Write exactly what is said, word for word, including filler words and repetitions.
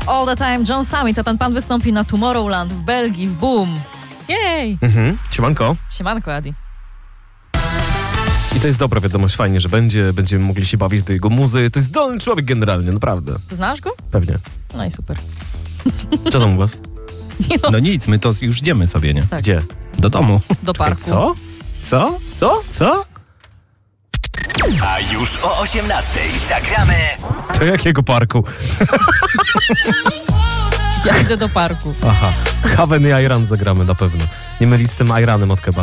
All the Time, John Summit, a ten pan wystąpi na Tomorrowland w Belgii, w Boom. Jej! Mhm. Siemanko. Siemanko, Adi. I to jest dobra wiadomość, fajnie, że będzie, będziemy mogli się bawić do jego muzy. To jest zdolny człowiek generalnie, naprawdę. Znasz go? Pewnie. No i super. Co tam u was? No, No nic, my to już idziemy sobie, nie? tak, Gdzie? Do domu. do Czekaj, parku. co? Co? Co? Co? A już o osiemnastej zagramy Do jakiego parku? Ja idę do parku. Aha. Haven i Ayran zagramy na pewno. Nie mylić z tym Ayranem od kebaba.